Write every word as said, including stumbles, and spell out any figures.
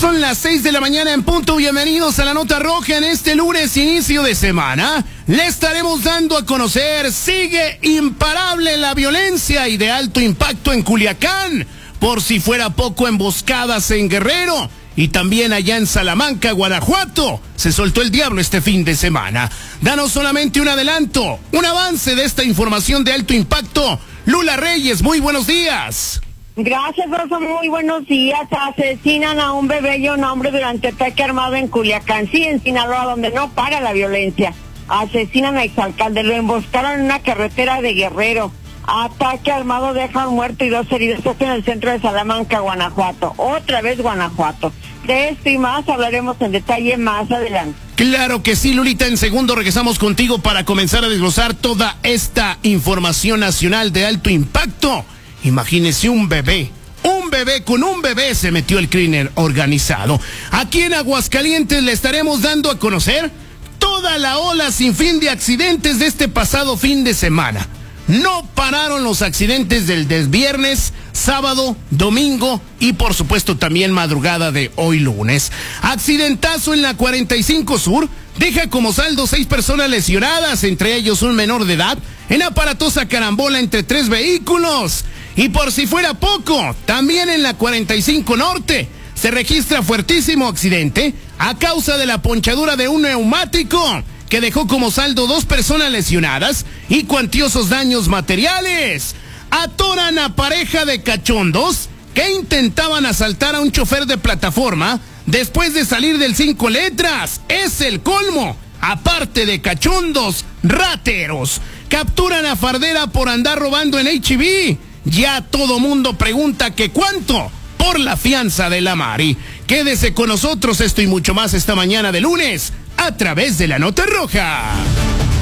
Son las seis de la mañana en punto. Bienvenidos a la Nota Roja en este lunes, inicio de semana. Le estaremos dando a conocer, sigue imparable la violencia y de alto impacto en Culiacán. Por si fuera poco, emboscadas en Guerrero y también allá en Salamanca, Guanajuato. Se soltó el diablo este fin de semana. Danos solamente un adelanto, un avance de esta información de alto impacto. Lula Reyes, muy buenos días. Gracias, Rosa, muy buenos días. Asesinan a un bebé y un hombre durante ataque armado en Culiacán, sí, en Sinaloa, donde no para la violencia. Asesinan a exalcalde, lo emboscaron en una carretera de Guerrero. Ataque armado deja un muerto y dos heridos. Esto en el centro de Salamanca, Guanajuato. Otra vez Guanajuato. De esto y más hablaremos en detalle más adelante. Claro que sí, Lulita. En segundo regresamos contigo para comenzar a desglosar toda esta información nacional de alto impacto. Imagínese un bebé, un bebé con un bebé se metió el crimen organizado. Aquí en Aguascalientes le estaremos dando a conocer toda la ola sin fin de accidentes de este pasado fin de semana. No pararon los accidentes del viernes, sábado, domingo y por supuesto también madrugada de hoy lunes. Accidentazo en la cuarenta y cinco Sur deja como saldo seis personas lesionadas, entre ellos un menor de edad, en aparatosa carambola entre tres vehículos. Y por si fuera poco, también en la cuarenta y cinco Norte se registra fuertísimo accidente a causa de la ponchadura de un neumático que dejó como saldo dos personas lesionadas y cuantiosos daños materiales. Atoran a pareja de cachondos que intentaban asaltar a un chofer de plataforma después de salir del Cinco Letras. Es el colmo. Aparte de cachondos, rateros. Capturan a fardera por andar robando en H E B. Ya todo mundo pregunta que cuánto por la fianza de la Mari. Quédese con nosotros, esto y mucho más esta mañana de lunes a través de la Nota Roja.